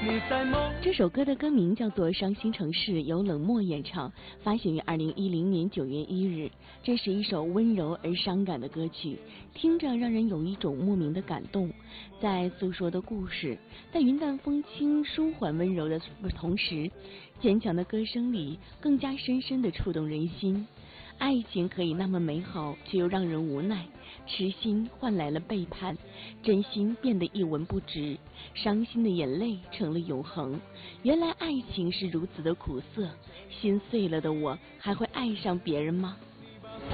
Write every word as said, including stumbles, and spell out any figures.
你在梦。 这首歌的歌名叫做《伤心城市》，由冷漠演唱，发行于二零一零年九月一日。这是一首温柔而伤感的歌曲，听着让人有一种莫名的感动。在诉说的故事，在云淡风轻、舒缓温柔的同时，坚强的歌声里更加深深地触动人心。爱情可以那么美好，却又让人无奈。痴心换来了背叛，真心变得一文不值，伤心的眼泪成了永恒。原来爱情是如此的苦涩，心碎了的我还会爱上别人吗？